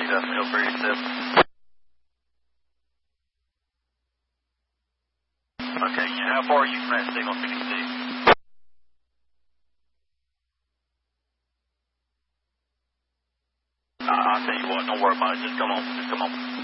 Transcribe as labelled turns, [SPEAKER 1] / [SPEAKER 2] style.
[SPEAKER 1] got feel free to. Okay, how far are you from that signal CDC? I'll tell you what, don't worry about it. Just come on.